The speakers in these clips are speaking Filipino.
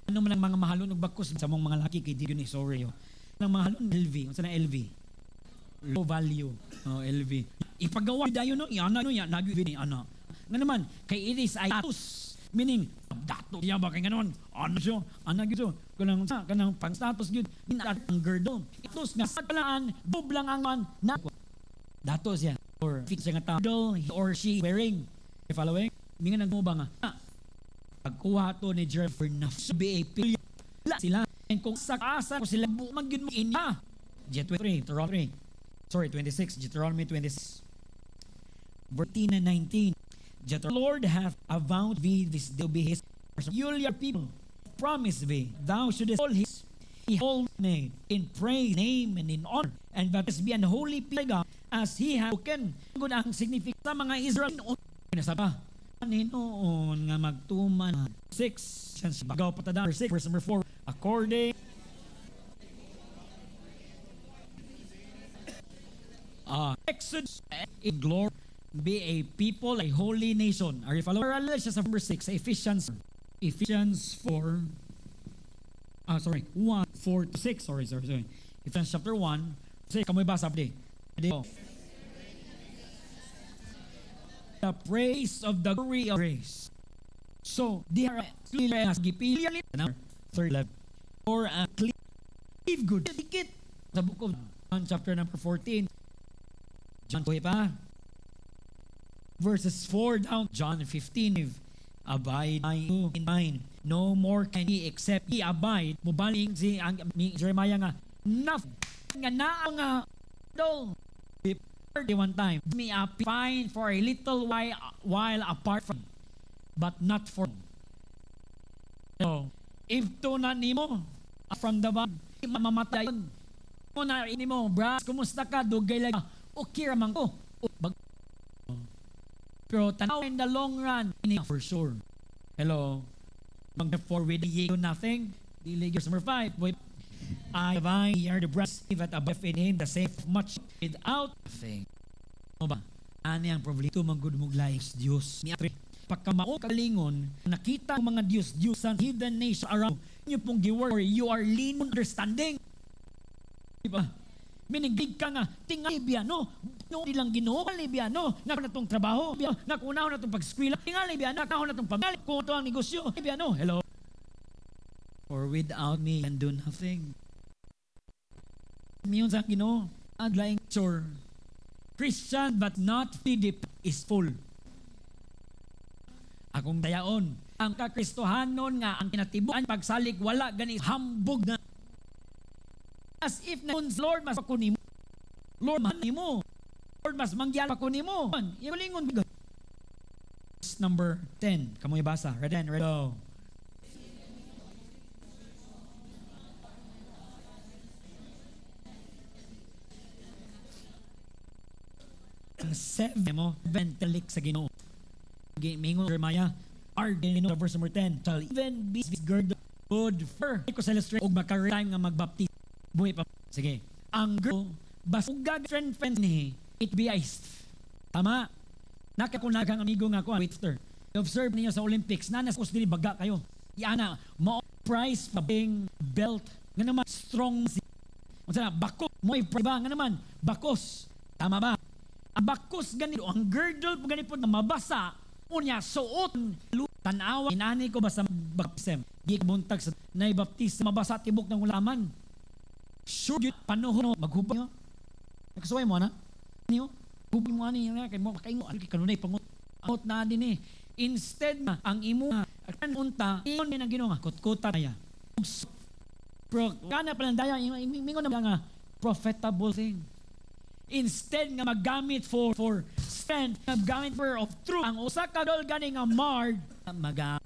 Ano man ang mga mahalon og bakos sa mong mga laki kay Dion sorry yo. Nang mahalon LV, unsa na LV? Low value. Oh, LV. Ipagawa dayon no, iana no ya nagyud ni ana. Nga naman kay it is status, meaning dato siya ba kay ganon. Ano siya? Ana gyud kanang pang status gyud ang gerdo. Itos nga sa palaan doblang ang man na dato siya or fix nga tao he or she wearing. Following? Mingan nang ba nga. Pagkuha to ni Jeffrey na BAP sila and kung sa asa ko sila magyud mo inya Deuteronomy 26 Deuteronomy 26 14 and 19 the Lord hath avowed thee this day to be his peculiar people promise thee thou shouldest call his holy name in praise name and in honor and that is be an holy people as he hath spoken good ang significance sa mga Israel nasa pa Panginoon nga magtuman 6 bagaw patada verse 6 verse number 4 according Exodus in glory be a people a holy nation. Are you following? Parallel siya sa number 6 sa Ephesians 4 1 4 to 6 sorry Ephesians chapter 1 say kamoy basa pwede the praise of the glory of grace. So, they are clearly as gipili third level or a cleave good dikit sa book of John chapter number 14 John pa verses 4 down John 15 abide in mine no more can he except he abide mubaling si Jeremiah nga nothing nga naa nga do one time me fine for a little while apart from but not for so if to na nimo from the bad mamamatay mo na inimo bras kumusta ka dugay lang okay ramang ko pero tanaw in the long run for sure hello mag forward you nothing dili number 5 boy I are the breast that above in him the same much without thing. Ano ba? Ani ang problema ito manggod mong lives Diyos. Pagkamao kalingon, nakita ang mga Diyos and hidden nation around you pong giword or you are lean understanding. Diba? Meaning, big ka nga, tingali biyano, no, nilang ginoo, biyano, nakuha na itong trabaho, nakuha na itong pag-skwila, tingali biyano, nakuha na itong pamalik, kung ito ang negosyo, biyano, hello. For without me, can do nothing. Miyon sa ginoo, adlaing sure, Christian but not feed is full. Akong dayaon, ang kakristohanon nga ang kinatibuan pagsalig wala gani hambog na. As if na Lord mas pakunin mo. Lord man mo. Lord mas mangyan pakunin mo. Iulingon bigot. Number 10. Kamoy basa. Ready? Go. Ang 7 mo, ventalik sa Ginoo. Mingon Jeremiah, Ginoo verse number 10. Shall even be girded good for. Ko sa illustrate og makaretime nga magbaptize. Buhay pa. Sige. Ang girl, basugag friend ni it be iced. Tama. Nakakunagang amigo nga ko, waiter. Observe niyo sa Olympics, nanas kus dili baga kayo. Iana, mo prize pa being belt. Nga naman, strong si. Unsa na, bakos. Mo iba nga naman, bakos. Tama ba? Ang bakos ganito, ang girdle po ganito na mabasa, unya suot, tanawa, inani ko ba sa baptism? Di buntag sa naibaptis, mabasa tibok ng ulaman. Sure, yun, panuhon, maghubay nyo. Nagkasuway mo, na? Niyo? Hubay mo, ani, kay mo, kay mo, kanunay, pangot na din eh. Instead na, ang imo, unta, iyon may nang ginawa, kutkuta na yan. Pero, kana palang daya, mingon na nga, profitable thing. Instead nga maggamit for strength, maggamit for of truth. Ang usa ka dol gani nga marred magamit.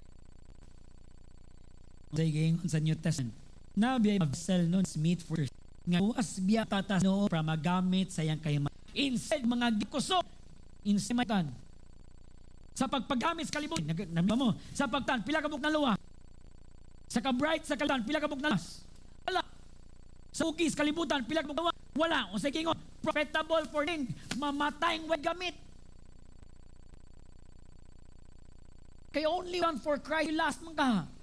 Sige sa New Testament. Na biya sell non meat for nga was biya tatas no para magamit sa yang kay instead mga gikusok insimatan. Sa pagpagamit sa kalibutan, nabba mo, sa pagtan pila ka buk na luwa. Sa ka-bright sa kalibutan pila ka buk na las. Wala. Sa ukis kalibutan pila ka buk na wala. O sige nga, profitable for din. Mamatay ang gamit. Kaya only one for Christ last man ka.